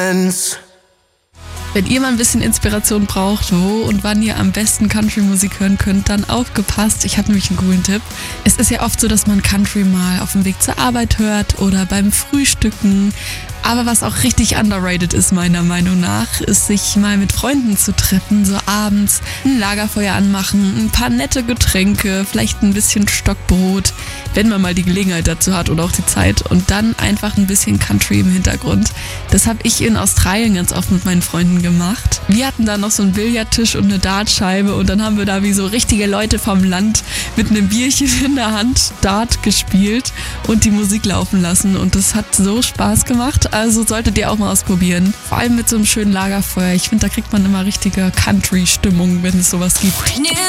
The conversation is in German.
Dance. Wenn ihr mal ein bisschen Inspiration braucht, wo und wann ihr am besten Country-Musik hören könnt, dann aufgepasst. Ich habe nämlich einen coolen Tipp. Es ist ja oft so, dass man Country mal auf dem Weg zur Arbeit hört oder beim Frühstücken. Aber was auch richtig underrated ist, meiner Meinung nach, ist, sich mal mit Freunden zu treffen, so abends ein Lagerfeuer anmachen, ein paar nette Getränke, vielleicht ein bisschen Stockbrot, wenn man mal die Gelegenheit dazu hat oder auch die Zeit, und dann einfach ein bisschen Country im Hintergrund. Das habe ich in Australien ganz oft mit meinen Freunden gemacht. Wir hatten da noch so einen Billardtisch und eine Dartscheibe und dann haben wir da wie so richtige Leute vom Land mit einem Bierchen in der Hand Dart gespielt und die Musik laufen lassen, und das hat so Spaß gemacht. Also solltet ihr auch mal ausprobieren. Vor allem mit so einem schönen Lagerfeuer. Ich finde, da kriegt man immer richtige Country-Stimmung, wenn es sowas gibt.